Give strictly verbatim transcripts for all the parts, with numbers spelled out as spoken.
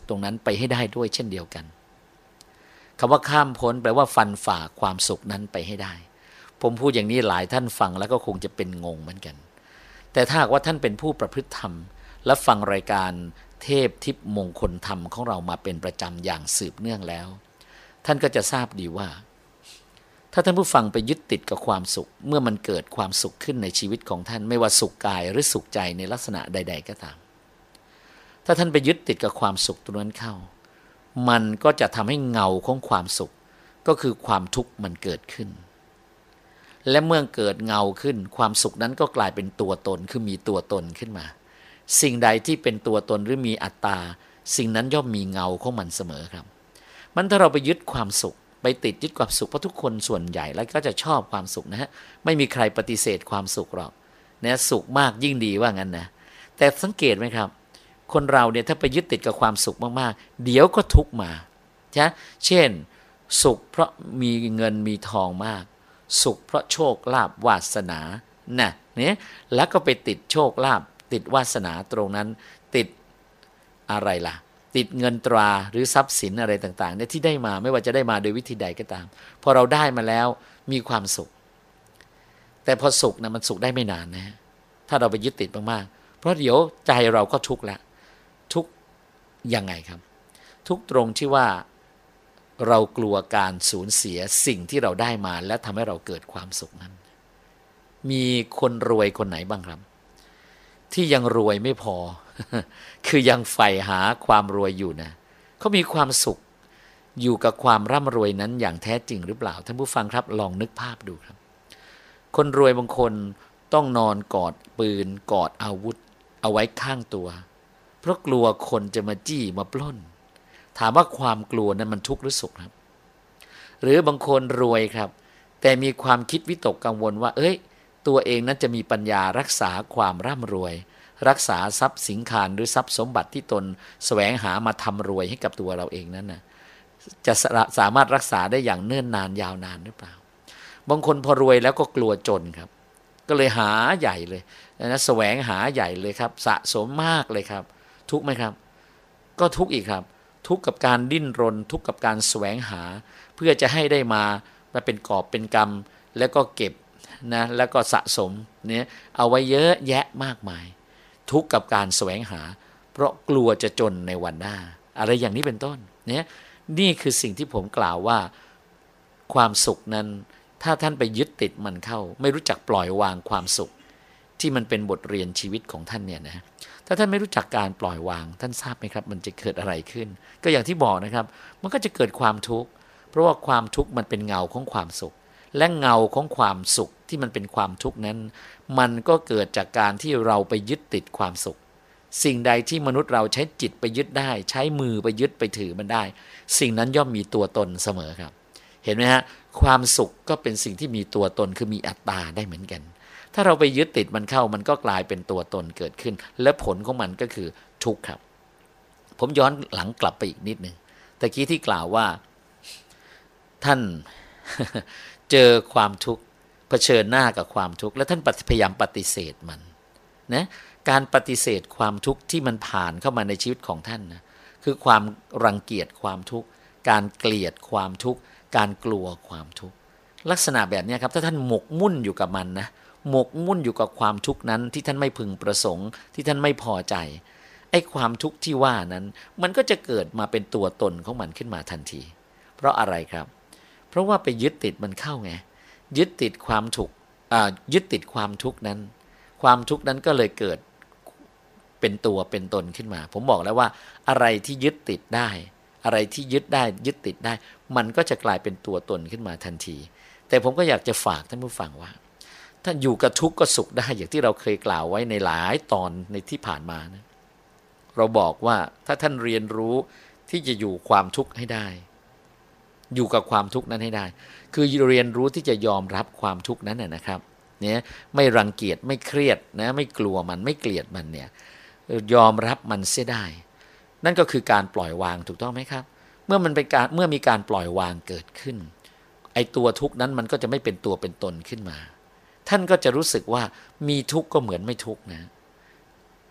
ตรงนั้นไปให้ได้ด้วยเช่นเดียวกันคำว่าข้ามพ้นแปลว่าฟันฝ่าความสุขนั้นไปให้ได้ผมพูดอย่างนี้หลายท่านฟังแล้วก็คงจะเป็นงงเหมือนกันแต่ถ้าหากว่าท่านเป็นผู้ประพฤติธรรมและฟังรายการเทพทิพย์มงคลธรรมของเรามาเป็นประจำอย่างสืบเนื่องแล้วท่านก็จะทราบดีว่าถ้าท่านผู้ฟังไปยึดติดกับความสุขเมื่อมันเกิดความสุขขึ้นในชีวิตของท่านไม่ว่าสุขกายหรือสุขใจในลักษณะใดๆก็ตามถ้าท่านไปยึดติดกับความสุขตรงนั้นเข้ามันก็จะทำให้เงาของความสุขก็คือความทุกข์มันเกิดขึ้นและเมื่อเกิดเงาขึ้นความสุขนั้นก็กลายเป็นตัวตนคือมีตัวตนขึ้นมาสิ่งใดที่เป็นตัวตนหรือมีอัตตาสิ่งนั้นย่อมมีเงาของมันเสมอครับมันถ้าเราไปยึดความสุขไปติดยึดความสุขเพราะทุกคนส่วนใหญ่แล้วก็จะชอบความสุขนะฮะไม่มีใครปฏิเสธความสุขหรอกนะสุขมากยิ่งดีว่างั้นนะแต่สังเกตไหมครับคนเราเนี่ยถ้าไปยึดติดกับความสุขมากๆเดี๋ยวก็ทุกข์มาใช่เช่นสุขเพราะมีเงินมีทองมากสุขเพราะโชคลาภวาสนาน่ะเนี่ยแล้วก็ไปติดโชคลาภติดวาสนาตรงนั้นติดอะไรล่ะติดเงินตราหรือทรัพย์สินอะไรต่างๆเนี่ยที่ได้มาไม่ว่าจะได้มาโดยวิธีใดก็ตามพอเราได้มาแล้วมีความสุขแต่พอสุขนะมันสุขได้ไม่นานนะถ้าเราไปยึดติดมากๆเพราะเดี๋ยวใจเราก็ทุกข์ละทุกข์ยังไงครับทุกข์ตรงที่ว่าเรากลัวการสูญเสียสิ่งที่เราได้มาและทำให้เราเกิดความสุขนั้นมีคนรวยคนไหนบ้างครับที่ยังรวยไม่พอ คือยังใฝ่หาความรวยอยู่นะเขามีความสุขอยู่กับความร่ำรวยนั้นอย่างแท้จริงหรือเปล่าท่านผู้ฟังครับลองนึกภาพดูครับคนรวยบางคนต้องนอนกอดปืนกอดอาวุธเอาไว้ข้างตัวเพราะกลัวคนจะมาจี้มาปล้นถามว่าความกลัวนั้นมันทุกข์หรือสุขครับหรือบางคนรวยครับแต่มีความคิดวิตกกังวลว่าเอ้ยตัวเองนั้นจะมีปัญญารักษาความร่ำรวยรักษาทรัพย์สินคารหรือทรัพย์สมบัติที่ตนแสวงหามาทำรวยให้กับตัวเราเองนั้นนะจะสามารถรักษาได้อย่างเนิ่นนานยาวนานหรือเปล่าบางคนพอรวยแล้วก็กลัวจนครับก็เลยหาใหญ่เลยนะแสวงหาใหญ่เลยครับสะสมมากเลยครับทุกข์ไหมครับก็ทุกข์อีกครับทุกข์กับการดิ้นรนทุกข์กับการแสวงหาเพื่อจะให้ได้มามาเป็นกอบเป็นกำแล้วก็เก็บนะแล้วก็สะสมเนี่ยเอาไว้เยอะแยะมากมายทุกข์กับการแสวงหาเพราะกลัวจะจนในวันหน้าอะไรอย่างนี้เป็นต้นเนี่ยนี่คือสิ่งที่ผมกล่าวว่าความสุขนั้นถ้าท่านไปยึดติดมันเข้าไม่รู้จักปล่อยวางความสุขที่มันเป็นบทเรียนชีวิตของท่านเนี่ยนะถ้าท่านไม่รู้จักการปล่อยวางท่านทราบไหมครับมันจะเกิดอะไรขึ้นก็อย่างที่บอกนะครับมันก็จะเกิดความทุกข์เพราะว่าความทุกข์มันเป็นเงาของความสุขและเงาของความสุขที่มันเป็นความทุกข์นั้นมันก็เกิดจากการที่เราไปยึดติดความสุขสิ่งใดที่มนุษย์เราใช้จิตไปยึดได้ใช้มือไปยึดไปถือมันได้สิ่งนั้นย่อมมีตัวตนเสมอครับเห็นไหมฮะความสุขก็เป็นสิ่งที่มีตัวตนคือมีอัตตาได้เหมือนกันถ้าเราไปยึดติดมันเข้ามันก็กลายเป็นตัวตนเกิดขึ้นและผลของมันก็คือทุกข์ครับผมย้อนหลังกลับไปอีกนิดนึงตะกี้ที่กล่าวว่าท่าน เจอความทุกข์เผชิญหน้ากับความทุกข์แล้วท่านพยายามปฏิเสธมันนะการปฏิเสธความทุกข์ที่มันผ่านเข้ามาในชีวิตของท่านนะคือความรังเกียจความทุกข์การเกลียดความทุกข์การกลัวความทุกข์ลักษณะแบบนี้ครับถ้าท่านหมกมุ่นอยู่กับมันนะหมกมุ่นอยู่กับความทุกข์นั้นที่ท่านไม่พึงประสงค์ที่ท่านไม่พอใจไอ้ความทุกข์ที่ว่านั้นมันก็จะเกิดมาเป็นตัวตนของมันขึ้นมาทันทีเพราะอะไรครับเพราะว่าไปยึดติดมันเข้าไงยึดติดความทุกข์อ่ายึดติดความทุกข์นั้นความทุกข์นั้นก็เลยเกิดเป็นตัวเป็นตนขึ้นมาผมบอกแล้วว่าอะไรที่ยึดติดได้อะไรที่ยึดได้ยึดติดได้มันก็จะกลายเป็นตัวตนขึ้นมาทันทีแต่ผมก็อยากจะฝากท่านผู้ฟังว่าถ้าอยู่กับทุกข์ก็สุขได้อย่างที่เราเคยกล่าวไว้ในหลายตอนในที่ผ่านมานะเราบอกว่าถ้าท่านเรียนรู้ที่จะอยู่ความทุกข์ให้ได้อยู่กับความทุกข์นั้นให้ได้คือเรียนรู้ที่จะยอมรับความทุกข์นั้นน่ะนะครับเนี่ยไม่รังเกียจไม่เครียดนะไม่กลัวมันไม่เกลียดมันเนี่ยยอมรับมันเสียได้นั่นก็คือการปล่อยวางถูกต้องไหมครับเมื่อมันเป็นการเมื่อมีการปล่อยวางเกิดขึ้นไอ้ตัวทุกข์นั้นมันก็จะไม่เป็นตัวเป็นตนขึ้นมาท่านก็จะรู้สึกว่ามีทุกข์ก็เหมือนไม่ทุกข์นะ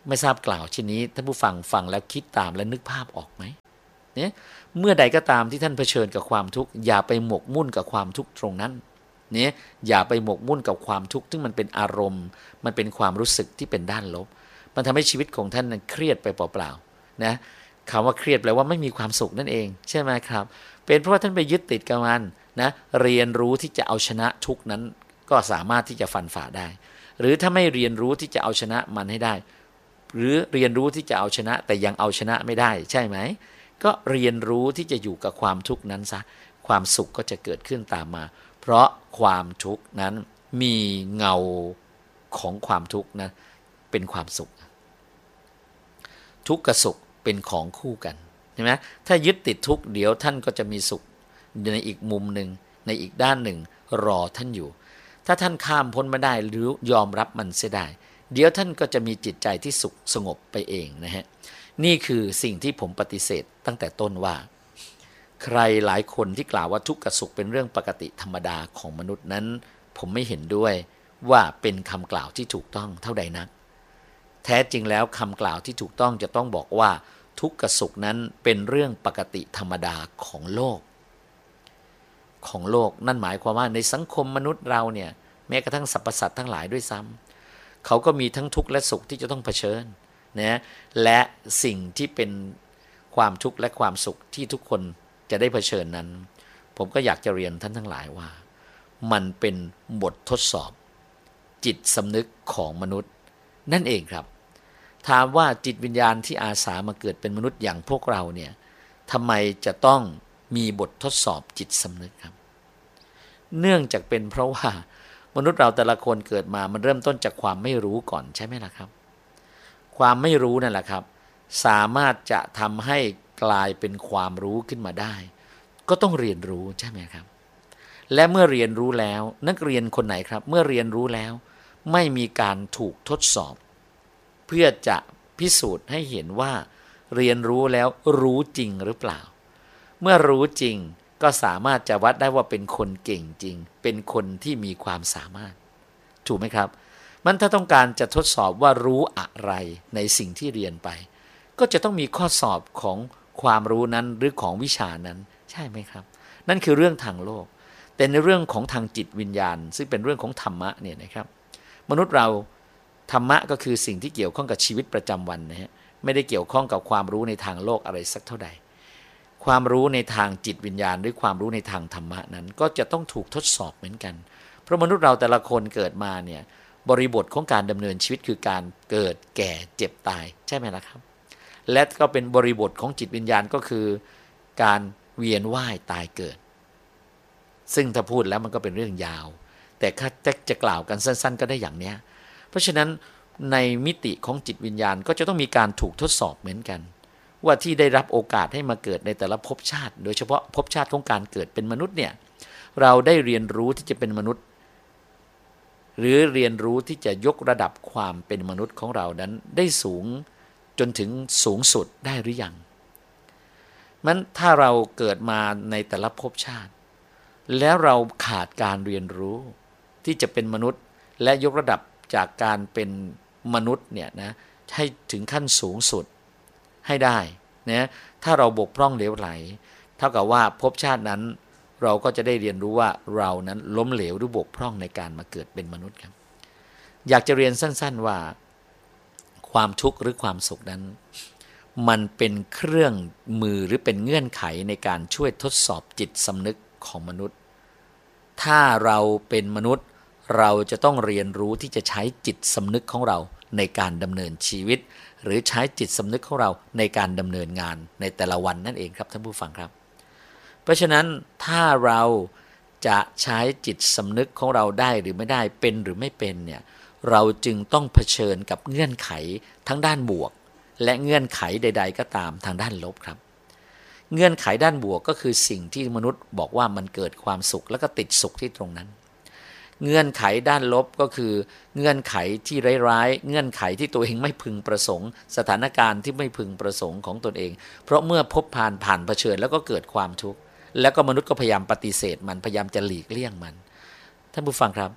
ไม่ทราบกล่าวเช่นนี้ท่านผู้ฟังฟังแล้วคิดตามและนึกภาพออกไหมเนี่ยเมื่อใดก็ตามที่ท่านเผชิญกับความทุกข์อย่าไปหมกมุ่นกับความทุกข์ตรงนั้นเนี่ยอย่าไปหมกมุ่นกับความทุกข์ซึ่งมันเป็นอารมณ์มันเป็นความรู้สึกที่เป็นด้านลบมันทำให้ชีวิตของท่านนั้นเครียดไปเปล่าๆนะคำว่าเครียดแปลว่าไม่มีความสุขนั่นเองใช่ไหมครับเป็นเพราะว่าท่านไปยึดติดกับมันนะเรียนรู้ที่จะเอาชนะทุกข์นั้นก็สามารถที่จะฟันฝ่าได้หรือถ้าไม่เรียนรู้ที่จะเอาชนะมันให้ได้หรือเรียนรู้ที่จะเอาชนะแต่ยังเอาชนะไม่ได้ใช่ไหมก็เรียนรู้ที่จะอยู่กับความทุกข์นั้นซะความสุขก็จะเกิดขึ้นตามมาเพราะความทุกข์นั้นมีเงาของความทุกข์นะเป็นความสุขทุกข์กับสุขเป็นของคู่กันใช่ไหมถ้ายึดติดทุกข์เดี๋ยวท่านก็จะมีสุขในอีกมุมหนึ่งในอีกด้านหนึ่งรอท่านอยู่ถ้าท่านข้ามพ้นมาได้หรือยอมรับมันเสียได้เดี๋ยวท่านก็จะมีจิตใจที่สุขสงบไปเองนะฮะนี่คือสิ่งที่ผมปฏิเสธตั้งแต่ต้นว่าใครหลายคนที่กล่าวว่าทุกข์กับสุขเป็นเรื่องปกติธรรมดาของมนุษย์นั้นผมไม่เห็นด้วยว่าเป็นคำกล่าวที่ถูกต้องเท่าใดนักแท้จริงแล้วคำกล่าวที่ถูกต้องจะต้องบอกว่าทุกข์กับสุขนั้นเป็นเรื่องปกติธรรมดาของโลกของโลกนั่นหมายความว่าในสังคมมนุษย์เราเนี่ยแม้กระทั่งสรรพสัตว์ทั้งหลายด้วยซ้ำเขาก็มีทั้งทุกข์และสุขที่จะต้องเผชิญนะและสิ่งที่เป็นความทุกข์และความสุขที่ทุกคนจะได้เผชิญนั้นผมก็อยากจะเรียนท่านทั้งหลายว่ามันเป็นบททดสอบจิตสำนึกของมนุษย์นั่นเองครับถามว่าจิตวิญญาณที่อาสามาเกิดเป็นมนุษย์อย่างพวกเราเนี่ยทำไมจะต้องมีบททดสอบจิตสำนึกครับเนื่องจากเป็นเพราะว่ามนุษย์เราแต่ละคนเกิดมามันเริ่มต้นจากความไม่รู้ก่อนใช่ไหมล่ะครับความไม่รู้นั่นแหละครับสามารถจะทำให้กลายเป็นความรู้ขึ้นมาได้ก็ต้องเรียนรู้ใช่ไหมครับและเมื่อเรียนรู้แล้วนักเรียนคนไหนครับเมื่อเรียนรู้แล้วไม่มีการถูกทดสอบเพื่อจะพิสูจน์ให้เห็นว่าเรียนรู้แล้วรู้จริงหรือเปล่าเมื่อรู้จริงก็สามารถจะวัดได้ว่าเป็นคนเก่งจริงเป็นคนที่มีความสามารถถูกไหมครับมันถ้าต้องการจะทดสอบว่ารู้อะไรในสิ่งที่เรียนไปก็จะต้องมีข้อสอบของความรู้นั้นหรือของวิชานั้นใช่ไหมครับนั่นคือเรื่องทางโลกแต่ในเรื่องของทางจิตวิญญาณซึ่งเป็นเรื่องของธรรมะเนี่ยนะครับมนุษย์เราธรรมะก็คือสิ่งที่เกี่ยวข้องกับชีวิตประจำวันนะฮะไม่ได้เกี่ยวข้องกับความรู้ในทางโลกอะไรสักเท่าใดความรู้ในทางจิตวิญญาณหรือความรู้ในทางธรรมะนั้นก็จะต้องถูกทดสอบเหมือนกันเพราะมนุษย์เราแต่ละคนเกิดมาเนี่ยบริบทของการดำเนินชีวิตคือการเกิดแก่เจ็บตายใช่ไหมล่ะครับและก็เป็นบริบทของจิตวิญญาณก็คือการเวียนว่ายตายเกิดซึ่งถ้าพูดแล้วมันก็เป็นเรื่องยาวแต่ถ้าจะกล่าวกันสั้นๆก็ได้อย่างนี้เพราะฉะนั้นในมิติของจิตวิญญาณก็จะต้องมีการถูกทดสอบเหมือนกันว่าที่ได้รับโอกาสให้มาเกิดในแต่ละภพชาติโดยเฉพาะภพชาติของการเกิดเป็นมนุษย์เนี่ยเราได้เรียนรู้ที่จะเป็นมนุษย์หรือเรียนรู้ที่จะยกระดับความเป็นมนุษย์ของเรานั้นได้สูงจนถึงสูงสุดได้หรือยังมันถ้าเราเกิดมาในแต่ละภพชาติแล้วเราขาดการเรียนรู้ที่จะเป็นมนุษย์และยกระดับจากการเป็นมนุษย์เนี่ยนะให้ถึงขั้นสูงสุดให้ได้นะถ้าเราบกพร่องเหลวไหลเท่ากับว่าภพชาตินั้นเราก็จะได้เรียนรู้ว่าเรานั้นล้มเหลวหรือบกพร่องในการมาเกิดเป็นมนุษย์ครับอยากจะเรียนสั้นๆว่าความทุกข์หรือความสุขนั้นมันเป็นเครื่องมือหรือเป็นเงื่อนไขในการช่วยทดสอบจิตสำนึกของมนุษย์ถ้าเราเป็นมนุษย์เราจะต้องเรียนรู้ที่จะใช้จิตสำนึกของเราในการดำเนินชีวิตหรือใช้จิตสำนึกของเราในการดำเนินงานในแต่ละวันนั่นเองครับท่านผู้ฟังครับเพราะฉะนั้นถ้าเราจะใช้จิตสำนึกของเราได้หรือไม่ได้เป็นหรือไม่เป็นเนี่ยเราจึงต้องเผชิญกับเงื่อนไขทั้งด้านบวกและเงื่อนไขใดๆก็ตามทางด้านลบครับเงื่อนไขด้านบวกก็คือสิ่งที่มนุษย์บอกว่ามันเกิดความสุขแล้วก็ติดสุขที่ตรงนั้นเงื่อนไขด้านลบก็คือเงื่อนไขที่ร้ายๆเงื่อนไขที่ตัวเองไม่พึงประสงค์สถานการณ์ที่ไม่พึงประสงค์ของตนเองเพราะเมื่อพบผ่านผ่านเผชิญแล้วก็เกิดความทุกข์แล้วก็มนุษย์ก็พยายามปฏิเสธมันพยายามจะหลีกเลี่ยงมันท่านผู้ฟังครับ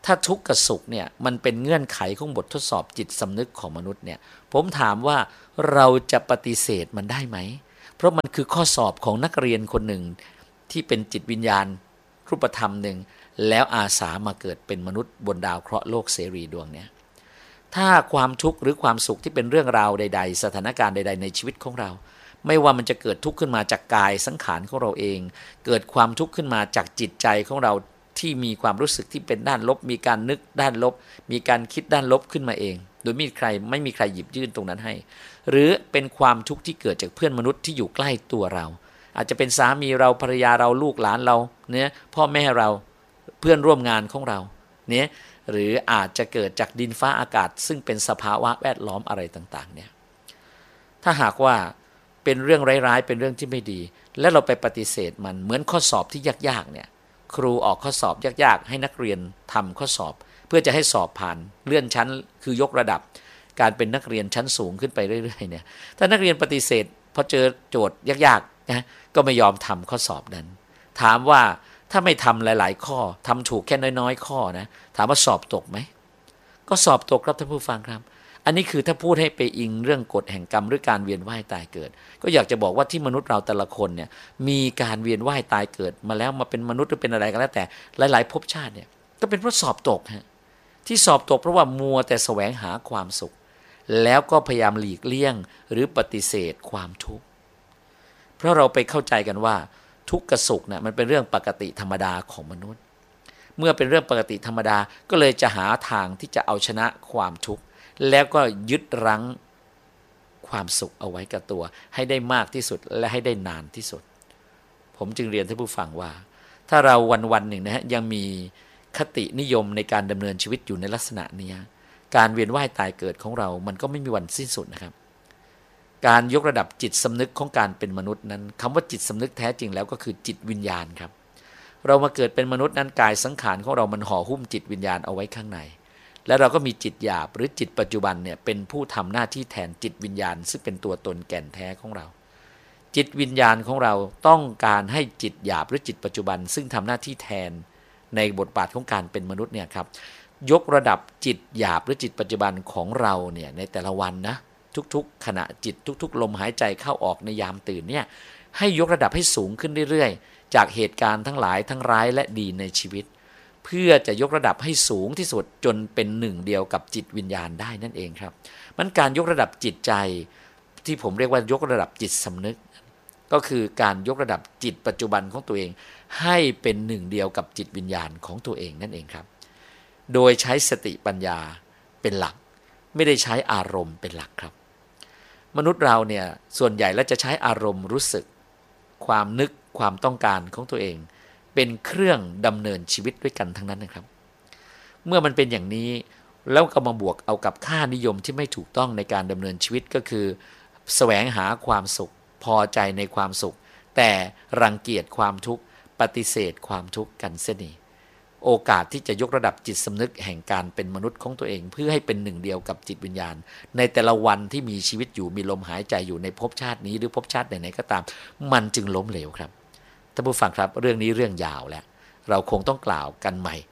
ถ้าทุกข์กับสุขเนี่ยมันเป็นเงื่อนไขของบททดสอบจิตสำนึกของมนุษย์เนี่ยผมถามว่าเราจะปฏิเสธมันได้ไหมเพราะมันคือข้อสอบของนักเรียนคนหนึ่งที่เป็นจิตวิญญาณรูปธรรมหนึ่งแล้วอาสามาเกิดเป็นมนุษย์บนดาวเคราะห์โลกเสรีดวงเนี้ยถ้าความทุกข์หรือความสุขที่เป็นเรื่องราวใดๆสถานการณ์ใดๆในชีวิตของเราไม่ว่ามันจะเกิดทุกข์ขึ้นมาจากกายสังขารของเราเองเกิดความทุกข์ขึ้นมาจากจิตใจของเราที่มีความรู้สึกที่เป็นด้านลบมีการนึกด้านลบมีการคิดด้านลบขึ้นมาเองโดยไม่มีใครไม่มีใครหยิบยื่นตรงนั้นให้หรือเป็นความทุกข์ที่เกิดจากเพื่อนมนุษย์ที่อยู่ใกล้ตัวเราอาจจะเป็นสามีเราภรรยาเราลูกหลานเราเนี่ยพ่อแม่เราเพื่อนร่วมงานของเราเนี่ยหรืออาจจะเกิดจากดินฟ้าอากาศซึ่งเป็นสภาวะแวดล้อมอะไรต่างๆเนี่ยถ้าหากว่าเป็นเรื่องร้ายๆเป็นเรื่องที่ไม่ดีและเราไปปฏิเสธมันเหมือนข้อสอบที่ยากๆเนี่ยครูออกข้อสอบยากๆให้นักเรียนทำข้อสอบเพื่อจะให้สอบผ่านเลื่อนชั้นคือยกระดับการเป็นนักเรียนชั้นสูงขึ้นไปเรื่อยๆเนี่ยถ้านักเรียนปฏิเสธพอเจอโจทย์ยากๆนะก็ไม่ยอมทำข้อสอบนั้นถามว่าถ้าไม่ทำหลายๆข้อทำถูกแค่น้อยๆข้อนะถามว่าสอบตกไหมก็สอบตกครับท่านผู้ฟังครับอันนี้คือถ้าพูดให้ไปอิงเรื่องกฎแห่งกรรมหรือการเวียนว่ายตายเกิดก็อยากจะบอกว่าที่มนุษย์เราแต่ละคนเนี่ยมีการเวียนว่ายตายเกิดมาแล้วมาเป็นมนุษย์หรือเป็นอะไรก็แล้วแต่หลายๆภพชาติเนี่ยก็เป็นเพราะสอบตกฮะที่สอบตกเพราะว่ามัวแต่แสวงหาความสุขแล้วก็พยายามหลีกเลี่ยงหรือปฏิเสธความทุกข์เพราะเราไปเข้าใจกันว่าทุกข์กับสุขเนี่ยมันเป็นเรื่องปกติธรรมดาของมนุษย์เมื่อเป็นเรื่องปกติธรรมดาก็เลยจะหาทางที่จะเอาชนะความทุกข์แล้วก็ยึดรั้งความสุขเอาไว้กับตัวให้ได้มากที่สุดและให้ได้นานที่สุดผมจึงเรียนท่านผู้ฟังว่าถ้าเราวันๆหนึ่งนะฮะยังมีคตินิยมในการดำเนินชีวิตอยู่ในลักษณะนี้การเวียนว่ายตายเกิดของเรามันก็ไม่มีวันสิ้นสุดนะครับการยกระดับจิตสำนึกของการเป็นมนุษย์นั้นคำว่าจิตสำนึกแท้จริงแล้วก็คือจิตวิญญาณครับเรามาเกิดเป็นมนุษย์นั้นกายสังขารของเรามันห่อหุ้มจิตวิญญาณเอาไว้ข้างในและเราก็มีจิตหยาบหรือจิตปัจจุบันเนี่ยเป็นผู้ทำหน้าที่แทนจิตวิญญาณซึ่งเป็นตัวตนแก่นแท้ของเราจิตวิญญาณของเราต้องการให้จิตหยาบหรือจิตปัจจุบันซึ่งทำหน้าที่แทนในบทบาทของการเป็นมนุษย์เนี่ยครับยกระดับจิตหยาบหรือจิตปัจจุบันของเราเนี่ยในแต่ละวันนะทุกๆขณะจิตทุกๆลมหายใจเข้าออกในยามตื่นเนี่ยให้ยกระดับให้สูงขึ้นเรื่อยๆจากเหตุการณ์ทั้งหลายทั้งร้ายและดีในชีวิตเพื่อจะยกระดับให้สูงที่สุดจนเป็นหนึ่งเดียวกับจิตวิญญาณได้นั่นเองครับมันการยกระดับจิตใจที่ผมเรียกว่ายกระดับจิตสำนึกก็คือการยกระดับจิตปัจจุบันของตัวเองให้เป็นหนึ่งเดียวกับจิตวิญญาณของตัวเองนั่นเองครับโดยใช้สติปัญญาเป็นหลักไม่ได้ใช้อารมณ์เป็นหลักครับมนุษย์เราเนี่ยส่วนใหญ่แล้วจะใช้อารมณ์รู้สึกความนึกความต้องการของตัวเองเป็นเครื่องดำเนินชีวิตด้วยกันทั้งนั้นนะครับเมื่อมันเป็นอย่างนี้แล้วก็มาบวกเอากับค่านิยมที่ไม่ถูกต้องในการดำเนินชีวิตก็คือแสวงหาความสุขพอใจในความสุขแต่รังเกียจความทุกข์ปฏิเสธความทุกข์กันเสียนี่โอกาสที่จะยกระดับจิตสำนึกแห่งการเป็นมนุษย์ของตัวเองเพื่อให้เป็นหนึ่งเดียวกับจิตวิญญาณในแต่ละวันที่มีชีวิตอยู่มีลมหายใจอยู่ในภพชาตินี้หรือภพชาติไหนๆก็ตามมันจึงล้มเหลวครับท่านผู้ฟังครับเรื่องนี้เรื่องยาวแล้วเราคงต้องกล่าวกันใหม่